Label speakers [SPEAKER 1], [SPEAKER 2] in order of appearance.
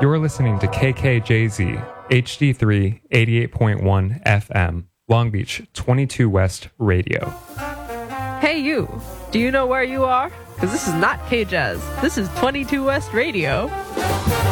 [SPEAKER 1] You're listening to KKJZ, HD3 88.1 FM, Long Beach 22 West Radio.
[SPEAKER 2] Hey you, do you know where you are? Because this is not K-Jazz. This is 22 West Radio.